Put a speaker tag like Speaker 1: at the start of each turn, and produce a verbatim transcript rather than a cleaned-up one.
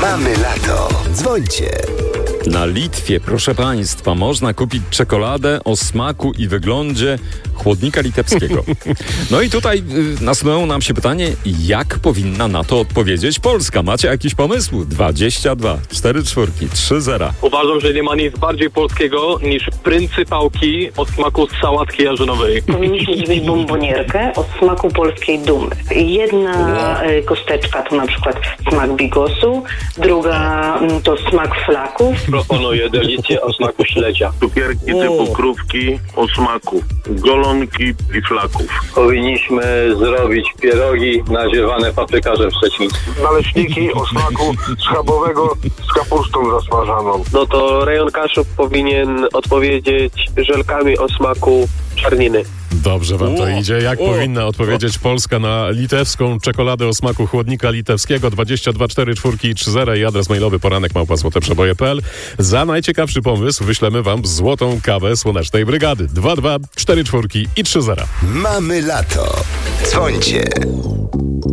Speaker 1: Mamy lato. Dzwońcie.
Speaker 2: Na Litwie, proszę Państwa, można kupić czekoladę o smaku i wyglądzie chłodnika litewskiego. No i tutaj y, nasuwają nam się pytanie, jak powinna na to odpowiedzieć Polska? Macie jakiś pomysł? dwadzieścia dwa, cztery czwórki, trzy zera.
Speaker 3: Uważam, że nie ma nic bardziej polskiego niż pryncypałki o smaku sałatki jarzynowej.
Speaker 4: Powinniśmy zrobić bombonierkę o smaku polskiej dumy. Jedna y, kosteczka to na przykład smak bigosu, druga y, to smak flaków.
Speaker 3: Proponuję delicję o smaku śledzia.
Speaker 5: Cukierki typu krówki o smaku golonki i flaków.
Speaker 3: Powinniśmy zrobić pierogi nadziewane paprykarzem szczecińskim.
Speaker 5: Naleśniki o smaku schabowego z kapustą zasmażaną.
Speaker 3: No to rejon Kaszub powinien odpowiedzieć żelkami o smaku czarniny.
Speaker 6: Dobrze wam to
Speaker 2: O,
Speaker 6: idzie. Jak
Speaker 2: o,
Speaker 6: powinna odpowiedzieć Polska na litewską czekoladę o smaku chłodnika litewskiego? dwadzieścia dwa, cztery czwórki i trzy zera i adres mailowy poranek małpa złote przeboje kropka p l. Za najciekawszy pomysł wyślemy wam złotą kawę Słonecznej Brygady. dwa dwa, cztery czwórki i trzy zera.
Speaker 1: Mamy lato. Dzwońcie.